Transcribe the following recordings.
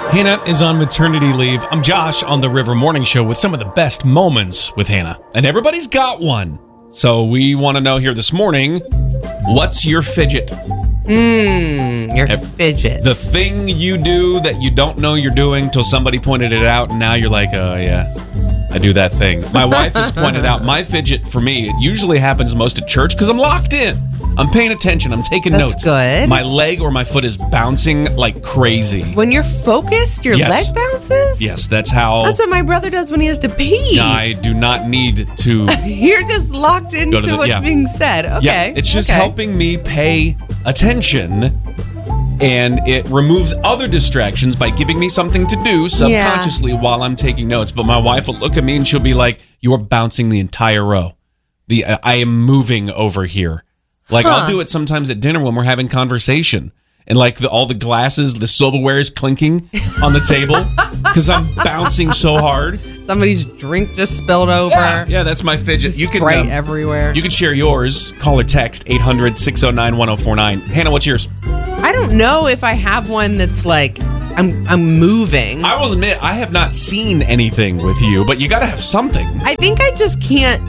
Hannah is on maternity leave. I'm Josh on the River Morning Show with some of the best moments with Hannah. And everybody's got one. So we want to know here this morning, what's your fidget? Your fidget. The thing you do that you don't know you're doing till somebody pointed it out, and now you're like, oh, yeah, I do that thing. My wife has pointed out my fidget for me, it usually happens most at church because I'm locked in. I'm paying attention. I'm taking notes. That's good. My leg or my foot is bouncing like crazy. When you're focused, your leg bounces? Yes, that's how. That's what my brother does when he has to pee. I do not need to. You're just locked into what's being said. Okay. Yeah, it's just helping me pay attention, and it removes other distractions by giving me something to do subconsciously while I'm taking notes. But my wife will look at me and she'll be like, "You're bouncing the entire row. I am moving over here." Like, I'll do it sometimes at dinner when we're having conversation. And, like, all the glasses, the silverware is clinking on the table because I'm bouncing so hard. Somebody's drink just spilled over. Yeah, that's my fidget. You can Sprite everywhere. You can share yours. Call or text 800-609-1049. Hannah, what's yours? I don't know if I have one that's like, I'm moving. I will admit, I have not seen anything with you, but you got to have something. I think I just can't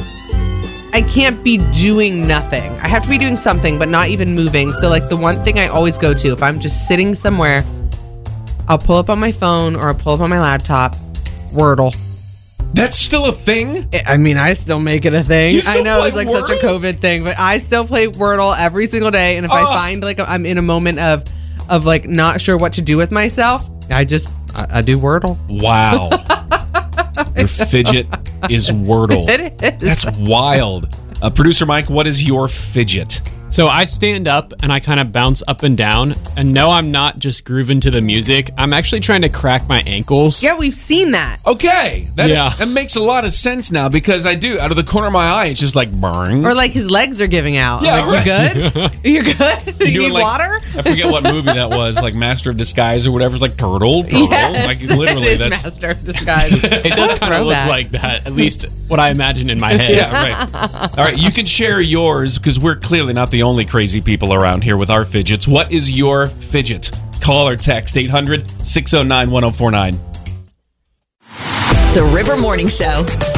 be doing nothing. I have to be doing something, but not even moving. So, like, the one thing I always go to, if I'm just sitting somewhere, I'll pull up on my phone or I'll pull up on my laptop, Wordle. That's still a thing? I mean, I still make it a thing. You still I know play it's like Wordle? such a COVID thing, but I still play Wordle every single day. And if I find like I'm in a moment of like not sure what to do with myself, I do Wordle. Wow. Your fidget is Wordle. It is. That's wild. Producer Mike, what is your fidget? So I stand up and I kind of bounce up and down. And no, I'm not just grooving to the music. I'm actually trying to crack my ankles. Yeah, we've seen that. Okay. That makes a lot of sense now because I do. Out of the corner of my eye, it's just like burn. Or like his legs are giving out. Yeah, like, right. You good? You're good? You need like, water? I forget what movie that was, like Master of Disguise or whatever. It's like turtle. Yes, like literally, that's Master of Disguise. It does kind of look like that, at least what I imagine in my head. Yeah, right. All right, you can share yours because we're clearly not the only crazy people around here with our fidgets. What is your fidget? Call or text 800-609-1049. The River Morning Show.